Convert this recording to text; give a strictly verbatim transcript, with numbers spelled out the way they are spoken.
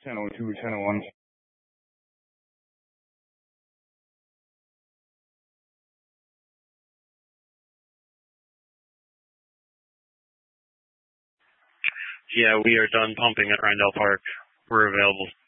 ten oh two, ten oh one. Yeah, we are done pumping at Rindell Park. We're available.